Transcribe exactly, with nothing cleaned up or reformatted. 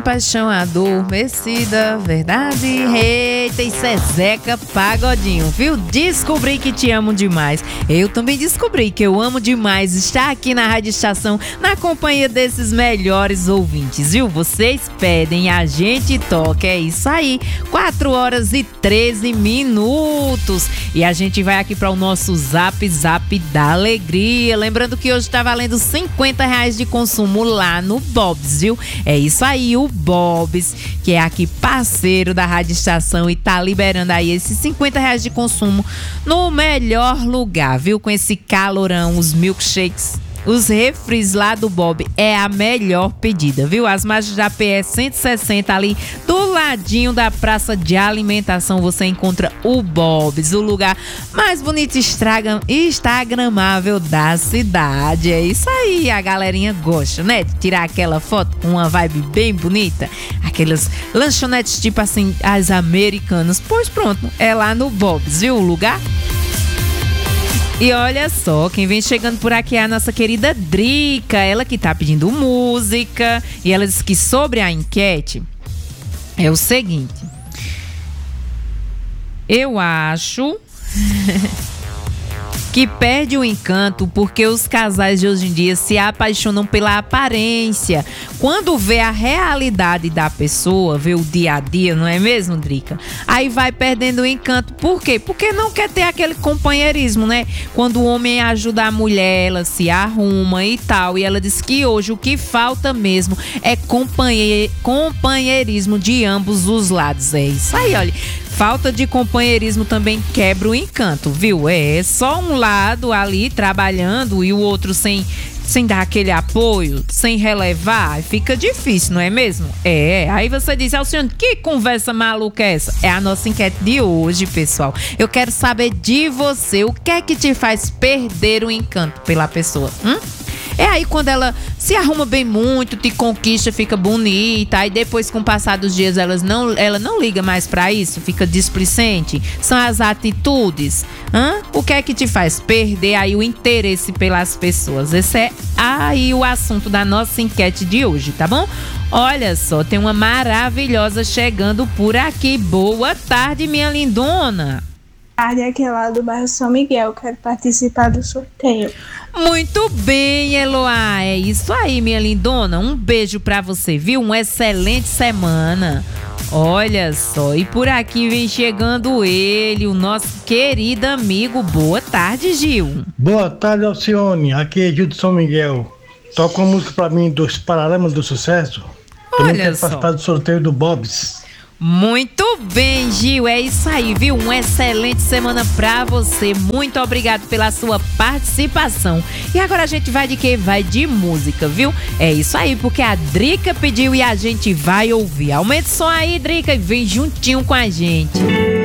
paixão adormecida, verdade. Eita, isso é Zeca Pagodinho, viu? Descobri que te amo demais. Eu também descobri que eu amo demais estar aqui na Rádio Estação, na companhia desses melhores ouvintes, viu? Vocês pedem, a gente toca, é isso aí. quatro horas e treze minutos. E a gente vai aqui para o nosso Zap Zap da Alegria. Lembrando que hoje tá valendo cinquenta reais de consumo lá no Bob's, viu? É isso aí, o Bob's, que é aqui parceiro da Rádio Estação e tá liberando aí esses cinquenta reais de consumo no melhor lugar, viu? Com esse calorão, os milkshakes, os refris lá do Bob é a melhor pedida, viu? As margens da P E cento e sessenta ali do ladinho da praça de alimentação você encontra o Bob's, o lugar mais bonito e instagramável da cidade. É isso aí, a galerinha gosta, né? De tirar aquela foto com uma vibe bem bonita, aquelas lanchonetes tipo assim, as americanas. Pois pronto, é lá no Bob's, viu o lugar? E olha só, quem vem chegando por aqui é a nossa querida Drica, ela que tá pedindo música, e ela disse que sobre a enquete é o seguinte: eu acho que perde o encanto porque os casais de hoje em dia se apaixonam pela aparência. Quando vê a realidade da pessoa, vê o dia a dia, não é mesmo, Drica? Aí vai perdendo o encanto. Por quê? Porque não quer ter aquele companheirismo, né? Quando o homem ajuda a mulher, ela se arruma e tal. E ela diz que hoje o que falta mesmo é companhe- companheirismo de ambos os lados. É isso aí, olha. Falta de companheirismo também quebra o encanto, viu? É só um lado ali trabalhando e o outro sem, sem dar aquele apoio, sem relevar, fica difícil, não é mesmo? É, aí você diz, Alcione, que conversa maluca é essa? É a nossa enquete de hoje, pessoal. Eu quero saber de você, o que é que te faz perder o encanto pela pessoa? Hum? É aí quando ela se arruma bem muito, te conquista, fica bonita, aí depois com o passar dos dias elas não, ela não liga mais pra isso, fica displicente. São as atitudes. Hã? O que é que te faz perder aí o interesse pelas pessoas? Esse é aí o assunto da nossa enquete de hoje, tá bom? Olha só, tem uma maravilhosa chegando por aqui. Boa tarde, minha lindona. Tarde, aqui lá do bairro São Miguel, quero participar do sorteio. Muito bem, Eloá, é isso aí, minha lindona, um beijo pra você, viu? Uma excelente semana. Olha só, e por aqui vem chegando ele, o nosso querido amigo. Boa tarde, Gil. Boa tarde, Alcione, aqui é Gil de São Miguel. Toca uma música pra mim dos Paralamas do Sucesso. Também Olha quero só. participar do sorteio do Bob's. Muito bem, Gil, é isso aí, viu? Uma excelente semana pra você. Muito obrigado pela sua participação. E agora a gente vai de quê? Vai de música, viu? É isso aí, porque a Drica pediu e a gente vai ouvir. Aumenta o som aí, Drica, e vem juntinho com a gente.